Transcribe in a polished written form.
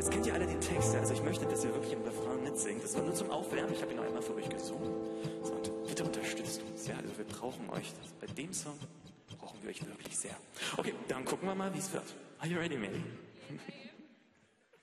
Jetzt kennt ihr alle den Text, ja? Also ich möchte, dass ihr wirklich im Refrain mitsingt. Das war nur zum Aufwärmen, ich habe ihn noch einmal für euch gesungen. So, und bitte unterstützt uns, ja? Also wir brauchen euch. Bei dem Song brauchen wir euch wirklich sehr. Okay, dann gucken wir mal, wie es wird. Are you ready, Mary?